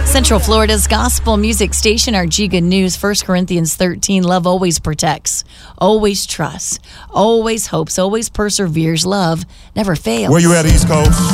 Central Florida's gospel music station, our G Good News, 1 Corinthians 13, love always protects, always trusts, always hopes, always perseveres. Love never fails. Where you at, East Coast?